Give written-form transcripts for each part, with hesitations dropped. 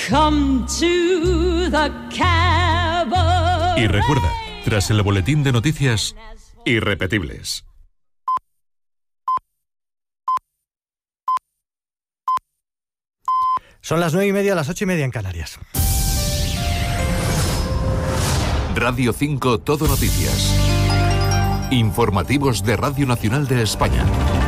Come to the cabaret. Y recuerda, tras el boletín de noticias, irrepetibles. Son las 9:30, las 8:30 en Canarias. Radio 5 Todo Noticias. Informativos de Radio Nacional de España.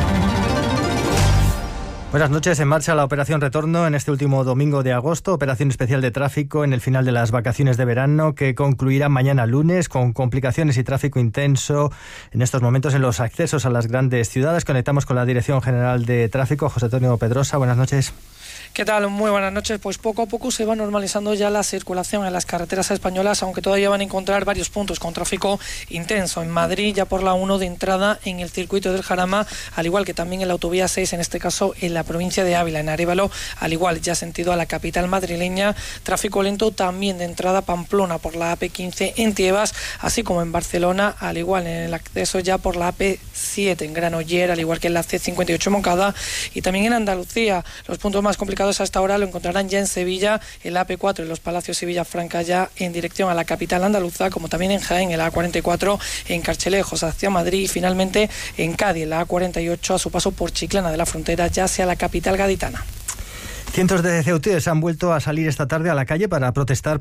Buenas noches. En marcha la Operación Retorno en este último domingo de agosto, operación especial de tráfico en el final de las vacaciones de verano que concluirá mañana lunes con complicaciones y tráfico intenso en estos momentos en los accesos a las grandes ciudades. Conectamos con la Dirección General de Tráfico, José Antonio Pedrosa. Buenas noches. ¿Qué tal? Muy buenas noches. Pues poco a poco se va normalizando ya la circulación en las carreteras españolas, aunque todavía van a encontrar varios puntos con tráfico intenso. En Madrid, ya por la 1 de entrada en el circuito del Jarama, al igual que también en la autovía 6, en este caso en la provincia de Ávila, en Arévalo, al igual ya sentido a la capital madrileña. Tráfico lento también de entrada a Pamplona por la AP15 en Tiebas, así como en Barcelona, al igual en el acceso ya por la AP7 en Granollers, al igual que en la C58 en Moncada, y también en Andalucía. Los puntos más complicados hasta ahora lo encontrarán ya en Sevilla, en la AP4 en los Palacios y Villafranca, ya en dirección a la capital andaluza, como también en Jaén, en la A44 en Carchelejos hacia Madrid, y finalmente en Cádiz, en la A48 a su paso por Chiclana de la Frontera, ya hacia la capital gaditana. Cientos de ceutíes han vuelto a salir esta tarde a la calle para protestar